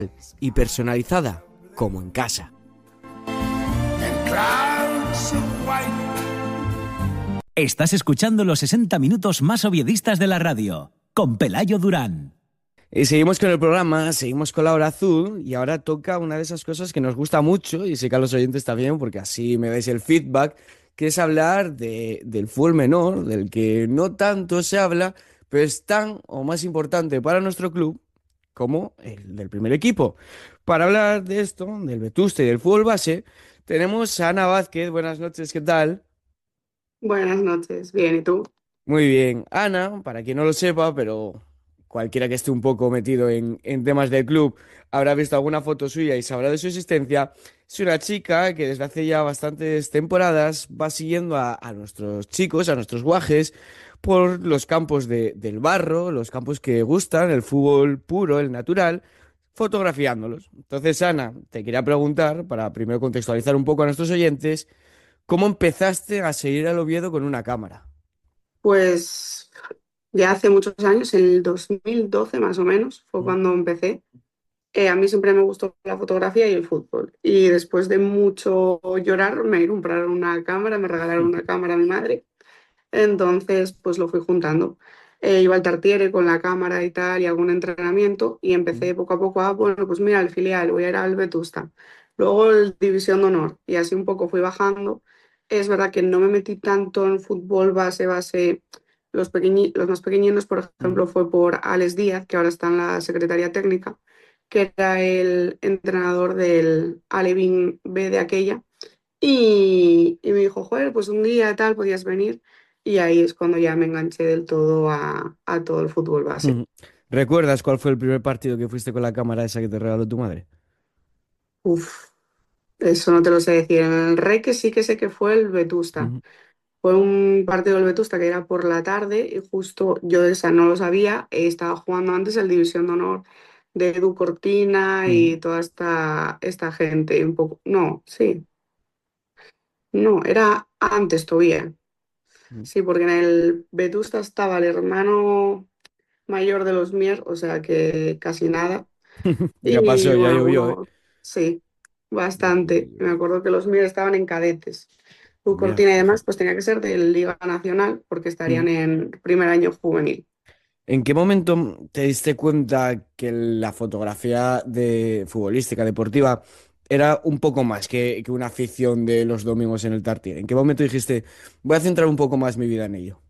y personalizada como en casa. Estás escuchando los 60 minutos más oviedistas de la radio, con Pelayo Durán. Y seguimos con el programa, seguimos con la hora azul y ahora toca una de esas cosas que nos gusta mucho y sé que a los oyentes también porque así me dais el feedback, que es hablar del fútbol menor, del que no tanto se habla, pero es tan o más importante para nuestro club como el del primer equipo. Para hablar de esto, del Vetusta y del fútbol base, tenemos a Ana Vázquez. Buenas noches, ¿qué tal? Buenas noches, bien, ¿y tú? Muy bien. Ana, para quien no lo sepa, pero cualquiera que esté un poco metido en temas del club habrá visto alguna foto suya y sabrá de su existencia. Es una chica que desde hace ya bastantes temporadas va siguiendo a nuestros chicos, a nuestros guajes, por los campos del barro, los campos que gustan, el fútbol puro, el natural, fotografiándolos. Entonces, Ana, te quería preguntar, para primero contextualizar un poco a nuestros oyentes, ¿cómo empezaste a seguir al Oviedo con una cámara? Pues ya hace muchos años, en el 2012 más o menos, fue Mm. cuando empecé. A mí siempre me gustó la fotografía y el fútbol. Y después de mucho llorar, me compraron una cámara, me regalaron una cámara a mi madre. Entonces, pues lo fui juntando. Iba al Tartiere con la cámara y tal, y algún entrenamiento, y Mm. empecé poco a poco a, bueno, pues mira, el filial, voy a ir al Vetusta. Luego el División de Honor, y así un poco fui bajando. Es verdad que no me metí tanto en fútbol base. Los más pequeñinos, por Mm. ejemplo, fue por Alex Díaz, que ahora está en la Secretaría Técnica, que era el entrenador del Alevín B de aquella. Y me dijo, joder, pues un día tal podías venir. Y ahí es cuando ya me enganché del todo a todo el fútbol base. Ujú. ¿Recuerdas cuál fue el primer partido que fuiste con la cámara esa que te regaló tu madre? Uf, eso no te lo sé decir. En el Reque sí que sé que fue el Vetusta. Ujú. Fue un partido del Vetusta que era por la tarde y justo yo de esa no lo sabía. Estaba jugando antes el División de Honor de Edu Cortina Ujú. y toda esta gente. Un poco, no, sí, no, era antes todavía. Ujú. Sí, porque en el Vetusta estaba el hermano mayor de los Mier, o sea que casi nada. Ya pasó, Y ya bueno, llovió, ¿eh? sí, Ya bastante. llovió. Me acuerdo que los Mier estaban en cadetes. Tu Ya, Cortina y demás, fíjate. pues tenía que ser de Liga Nacional porque Ujú. estarían en primer año juvenil. ¿En qué momento te diste cuenta que la fotografía de futbolística, deportiva, era un poco más que una afición de los domingos en el Tartiere? ¿En qué momento dijiste, voy a centrar un poco más mi vida en ello?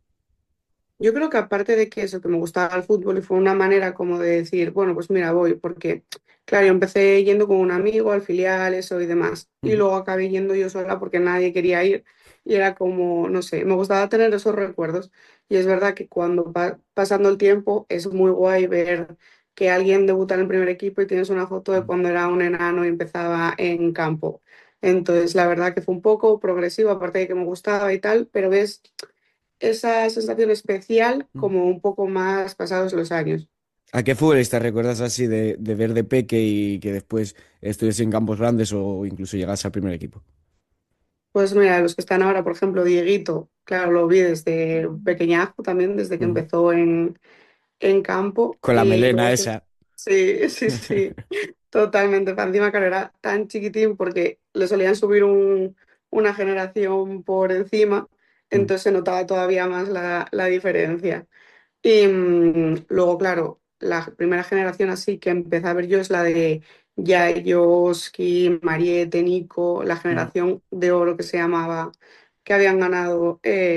Yo creo que aparte de que eso, que me gustaba el fútbol y fue una manera como de decir, bueno, pues mira, voy, porque, claro, yo empecé yendo con un amigo al filial, eso y demás, y Ujú. luego acabé yendo yo sola porque nadie quería ir y era como, no sé, me gustaba tener esos recuerdos y es verdad que cuando va pasando el tiempo es muy guay ver que alguien debuta en el primer equipo y tienes una foto de cuando era un enano y empezaba en campo. Entonces, la verdad que fue un poco progresivo, aparte de que me gustaba y tal, pero ves esa sensación especial Ujú. como un poco más pasados los años. ¿A qué futbolista recuerdas así de ver de peque y que después estuviese en campos grandes o incluso llegase al primer equipo? Pues mira, los que están ahora, por ejemplo, Dieguito, claro, lo vi desde pequeñajo también, desde que Ujú. empezó en campo. Con la Y melena luego, esa. sí, sí, sí, totalmente. Encima, claro, era tan chiquitín porque le solían subir una generación por encima, Ujú. entonces se notaba todavía más la diferencia. Y luego, claro, la primera generación así que empecé a ver yo es la de Jayoski, Mariette, Nico, la Ujú. generación de oro que se llamaba, que habían ganado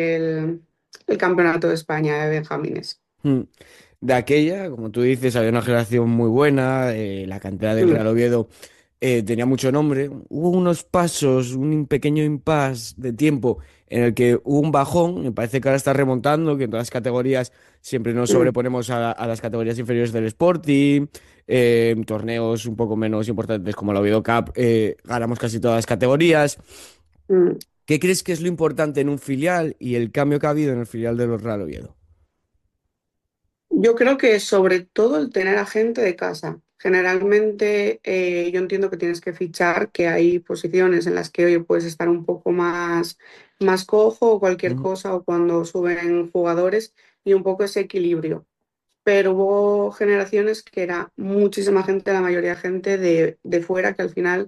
el campeonato de España de Benjamines. Mm. De aquella, como tú dices, había una generación muy buena, la cantera del Mm, Real Oviedo tenía mucho nombre. Hubo unos pasos, un pequeño impasse de tiempo en el que hubo un bajón, me parece que ahora está remontando, que en todas las categorías siempre nos mm, sobreponemos a las categorías inferiores del Sporting, en torneos un poco menos importantes como la Oviedo Cup, ganamos casi todas las categorías. mm. ¿Qué crees que es lo importante en un filial y el cambio que ha habido en el filial de los Real Oviedo? Yo creo que sobre todo el tener a gente de casa. Generalmente yo entiendo que tienes que fichar, que hay posiciones en las que hoy puedes estar un poco más cojo o cualquier Ujú. cosa o cuando suben jugadores y un poco ese equilibrio. pero hubo generaciones que era muchísima gente, la mayoría de gente de fuera, que al final,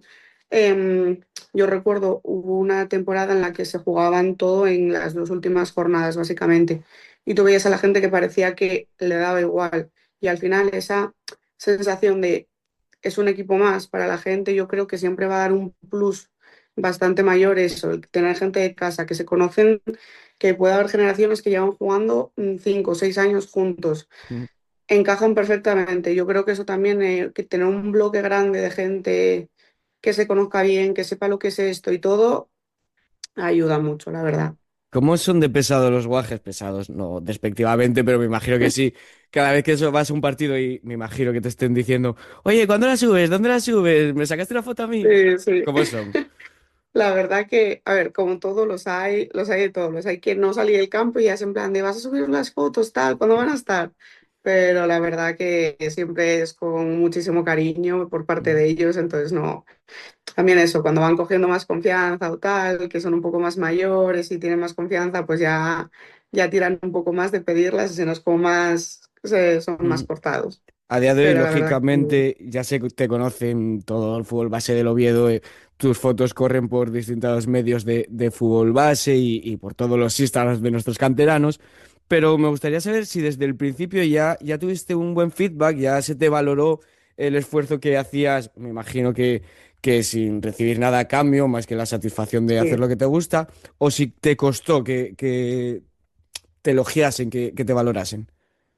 yo recuerdo, hubo una temporada en la que se jugaban todo en las dos últimas jornadas, básicamente, y tú veías a la gente que parecía que le daba igual, y al final esa sensación de es un equipo más para la gente, yo creo que siempre va a dar un plus bastante mayor eso, el tener gente de casa que se conocen, que puede haber generaciones que llevan jugando 5 o 6 años juntos, Mm. encajan perfectamente. Yo creo que eso también, que tener un bloque grande de gente que se conozca bien, que sepa lo que es esto y todo, ayuda mucho, la verdad. ¿Cómo son de pesados los guajes? Pesados, no despectivamente, pero me imagino que sí. Cada vez que eso vas a un partido y me imagino que te estén diciendo, oye, ¿cuándo la subes? ¿Dónde la subes? ¿Me sacaste una foto a mí? Sí, sí. ¿Cómo son? La verdad que, a ver, como todos los hay de todos, los hay que no salir del campo y ya es en plan de vas a subir las fotos, tal, ¿cuándo van a estar? Pero la verdad que siempre es con muchísimo cariño por parte de ellos, entonces no, también eso, cuando van cogiendo más confianza o tal, que son un poco más mayores y tienen más confianza, pues ya tiran un poco más de pedirlas y se nos como más, son más Mm. cortados. A día de hoy, Pero la verdad que lógicamente, ya sé que te conocen todo el fútbol base del Oviedo. Tus fotos corren por distintos medios de fútbol base y por todos los Instagrams de nuestros canteranos. Pero me gustaría saber si desde el principio ya tuviste un buen feedback, ya se te valoró el esfuerzo que hacías, me imagino que sin recibir nada a cambio, más que la satisfacción de hacer sí. lo que te gusta, o si te costó que te elogiasen, que te valorasen.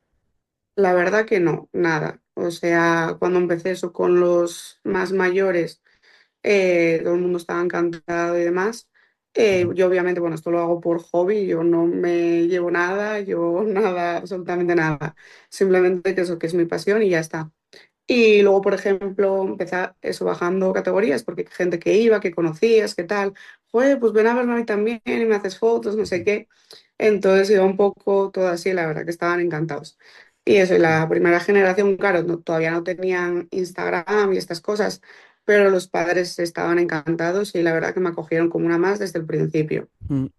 La verdad que no, nada. O sea, cuando empecé eso con los más mayores, todo el mundo estaba encantado y demás. Yo obviamente, bueno, esto lo hago por hobby, yo no me llevo nada, yo nada, absolutamente nada. Simplemente que eso, que es mi pasión y ya está. Y luego, por ejemplo, empezar eso bajando categorías, porque hay gente que iba, que conocías, que tal, joder, pues ven a verme a mí también y me haces fotos, no sé qué. Entonces iba un poco todo así, la verdad que estaban encantados. Y eso, y la primera generación, claro, todavía no tenían Instagram y estas cosas, pero los padres estaban encantados y la verdad que me acogieron como una más desde el principio. Mm.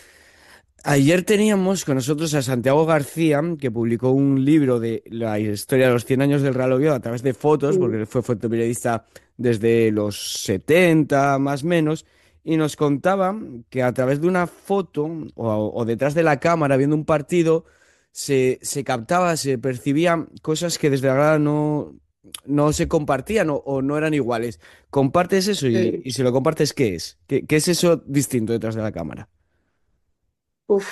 Ayer teníamos con nosotros a Santiago García, que publicó un libro de la historia de los 100 años del Real Oviedo a través de fotos, porque Mm, él fue fotoperiodista desde los 70 más o menos, y nos contaba que a través de una foto o detrás de la cámara, viendo un partido, se captaba, se percibían cosas que desde la grada no se compartían o no eran iguales. ¿Compartes eso? sí. Y si lo compartes, ¿qué es? ¿Qué es eso distinto detrás de la cámara? Uf,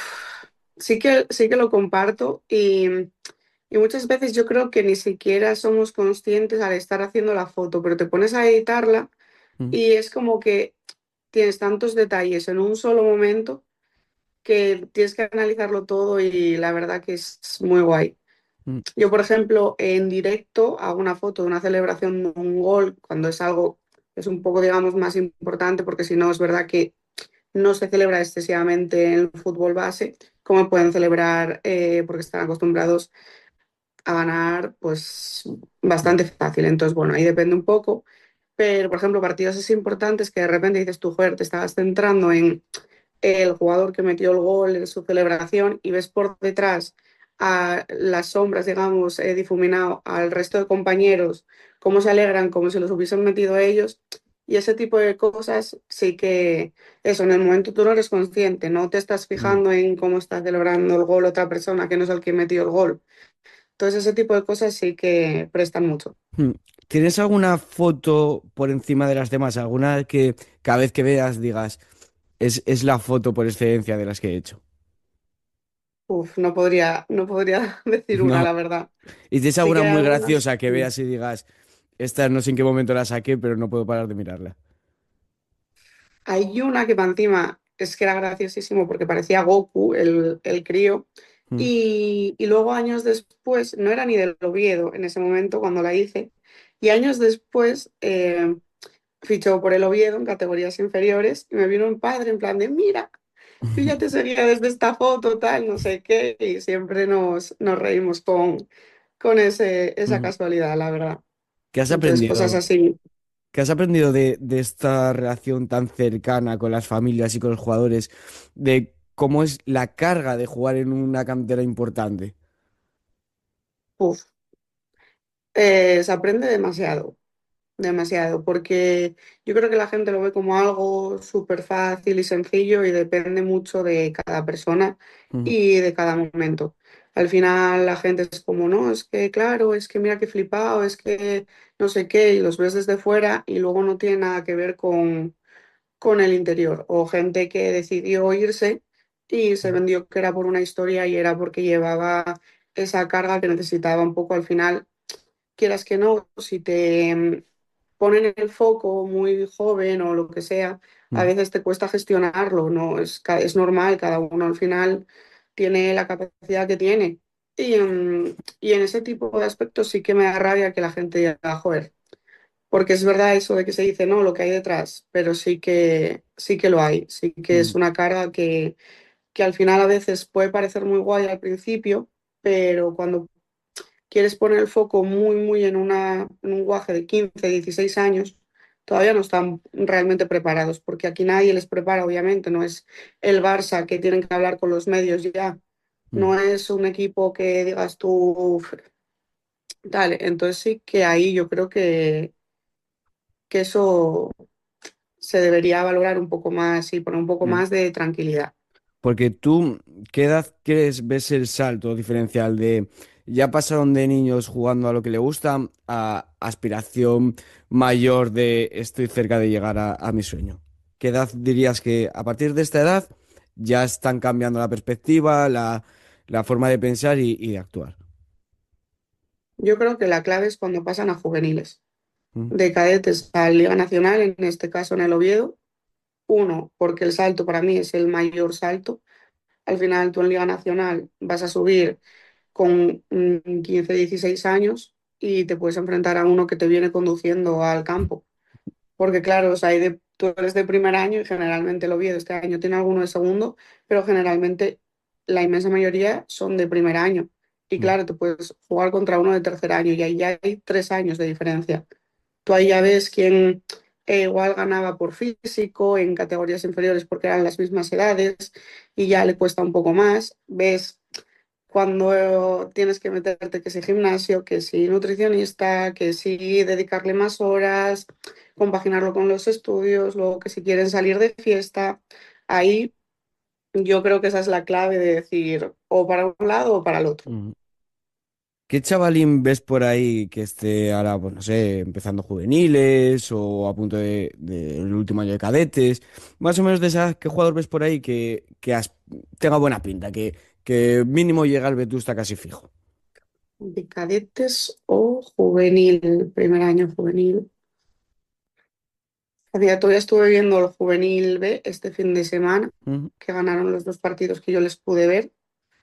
sí que lo comparto y muchas veces yo creo que ni siquiera somos conscientes al estar haciendo la foto, pero te pones a editarla Mm, y es como que tienes tantos detalles en un solo momento que tienes que analizarlo todo y la verdad que es muy guay. mm. Yo, por ejemplo, en directo hago una foto de una celebración de un gol cuando es algo que es un poco, digamos, más importante, porque si no es verdad que no se celebra excesivamente en el fútbol base, como pueden celebrar porque están acostumbrados a ganar pues bastante fácil. Entonces, bueno, ahí depende un poco. Pero, por ejemplo, partidos así importantes que de repente dices tú, joder, te estabas centrando en el jugador que metió el gol en su celebración y ves por detrás a las sombras, digamos, difuminado al resto de compañeros, cómo se alegran, como si los hubiesen metido ellos. Y ese tipo de cosas sí que, eso, en el momento tú no eres consciente, no te estás Mm, fijando en cómo está celebrando el gol otra persona que no es el que metió el gol. Entonces ese tipo de cosas sí que prestan mucho. mm. ¿Tienes alguna foto por encima de las demás? ¿Alguna que cada vez que veas digas, es la foto por excelencia de las que he hecho? Uf, no podría decir una, No. la verdad. ¿Y tienes Sí alguna que hay muy algunas. graciosa que veas y digas, esta no sé en qué momento la saqué, pero no puedo parar de mirarla? Hay una que para encima es que era graciosísimo porque parecía Goku, el crío. Mm. Y luego años después, no era ni del Oviedo en ese momento cuando la hice, y años después fichó por el Oviedo en categorías inferiores y me vino un padre en plan de, mira, yo ya te seguía desde esta foto, tal, no sé qué, y siempre nos reímos con esa Mm. casualidad, la verdad. ¿Qué has Entonces, cosas aprendido? así. ¿Qué has aprendido de esta relación tan cercana con las familias y con los jugadores? De cómo es la carga de jugar en una cantera importante. uf, se aprende demasiado. Demasiado, porque yo creo que la gente lo ve como algo súper fácil y sencillo y depende mucho de cada persona Ujú, y de cada momento. Al final la gente es como, no, es que claro, es que mira qué flipado, es que no sé qué, y los ves desde fuera y luego no tiene nada que ver con el interior. O gente que decidió irse y se vendió que era por una historia y era porque llevaba esa carga que necesitaba un poco al final, quieras que no, si te ponen el foco muy joven o lo que sea, a ujú, veces te cuesta gestionarlo, ¿no? Es normal, cada uno al final tiene la capacidad que tiene. Y en ese tipo de aspectos sí que me da rabia que la gente diga, joder, porque es verdad eso de que se dice, no, lo que hay detrás, pero sí que lo hay, sí que es ujú, una carga que al final a veces puede parecer muy guay al principio, pero cuando quieres poner el foco muy, muy en un guaje de 15 16 años, todavía no están realmente preparados, porque aquí nadie les prepara, obviamente, no es el Barça que tienen que hablar con los medios ya, ujú. no es un equipo que digas tú, "Uf", tal, entonces sí que ahí yo creo que eso se debería valorar un poco más y poner un poco Mm. más de tranquilidad. Porque tú, ¿qué edad crees ves el salto diferencial de ya pasaron de niños jugando a lo que le gusta a aspiración mayor de estoy cerca de llegar a mi sueño? ¿Qué edad dirías que a partir de esta edad ya están cambiando la perspectiva, la forma de pensar y de actuar? Yo creo que la clave es cuando pasan a juveniles, Mm, de cadetes a Liga Nacional, en este caso en el Oviedo. Uno, porque el salto para mí es el mayor salto. Al final tú en Liga Nacional vas a subir con 15, 16 años y te puedes enfrentar a uno que te viene conduciendo al campo. Porque claro, o sea, tú eres de primer año y generalmente el Oviedo este año tiene alguno de segundo, pero generalmente la inmensa mayoría son de primer año. Y mm, claro, te puedes jugar contra uno de tercer año y ahí ya hay 3 años de diferencia. Tú ahí ya ves quién igual ganaba por físico en categorías inferiores porque eran las mismas edades y ya le cuesta un poco más. Ves cuando tienes que meterte que si gimnasio, que si nutricionista, que si dedicarle más horas, compaginarlo con los estudios, luego que si quieren salir de fiesta. Ahí yo creo que esa es la clave de decir o para un lado o para el otro. mm. ¿Qué chavalín ves por ahí que esté ahora, pues no sé, empezando juveniles o a punto del último año de cadetes? Más o menos de esa edad, ¿qué jugador ves por ahí tenga buena pinta, que mínimo llega al Vetusta casi fijo? De cadetes o juvenil, primer año juvenil. Había, todavía estuve viendo el Juvenil B este fin de semana, Ujú. que ganaron los dos partidos que yo les pude ver.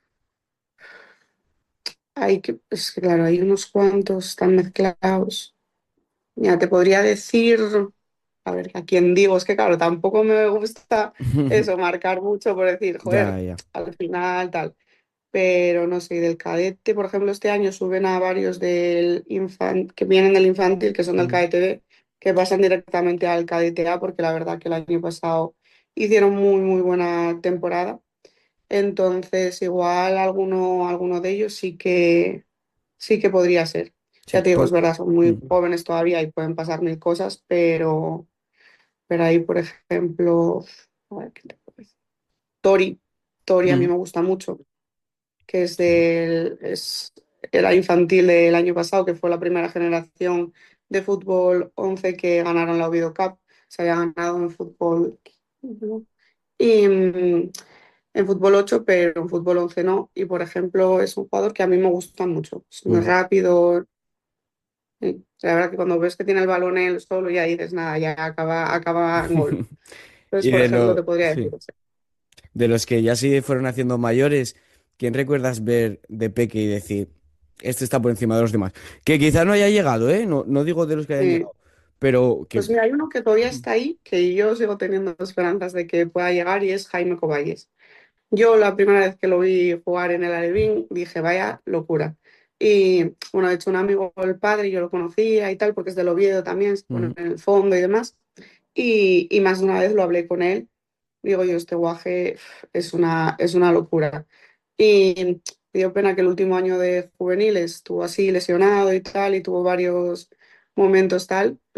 Es que claro, hay unos cuantos están mezclados. Ya te podría decir, a ver, a quién digo, es que claro, tampoco me gusta eso, marcar mucho por decir, Ya, joder, ya. al final tal. Pero no sé, del cadete, por ejemplo, este año suben a varios que vienen del infantil, que son del Ujú. cadete B, que pasan directamente al cadete A, porque la verdad que el año pasado hicieron muy, muy buena temporada. Entonces, igual alguno de ellos sí que podría ser. Sí, Ya te digo, es verdad, son muy Ujú. jóvenes todavía y pueden pasar mil cosas, pero ahí, por ejemplo, a ver, ¿qué te puedo decir? Tori, Tori a mí Ujú. me gusta mucho, que Sí. era infantil del año pasado, que fue la primera generación de fútbol 11 que ganaron la Oviedo Cup. Se había ganado en fútbol ¿no? y en fútbol 8 pero en fútbol 11 no. Y por ejemplo, es un jugador que a mí me gusta mucho. Es muy Ujú. rápido. La verdad que cuando ves que tiene el balón él solo, ya dices, nada, ya acaba en gol. Entonces, Y por ejemplo, te podría decir sí, ese. de los que ya sí fueron haciendo mayores, ¿quién recuerdas ver de peque y decir, este está por encima de los demás? Que quizá no haya llegado, ¿eh? No, no digo de los que hayan Sí. llegado, pero que... Pues mira, hay uno que todavía está ahí, que yo sigo teniendo esperanzas de que pueda llegar y es Jaime Coballes. Yo la primera vez que lo vi jugar en el Alevín dije, vaya locura. Y bueno, de hecho un amigo, el padre, yo lo conocía y tal, porque es del Oviedo también, se pone Ujú, en el fondo y demás. Y más de una vez lo hablé con él. Digo yo, este guaje es una locura. Y me dio pena que el último año de juveniles estuvo así lesionado y tal, y tuvo varios momentos tal,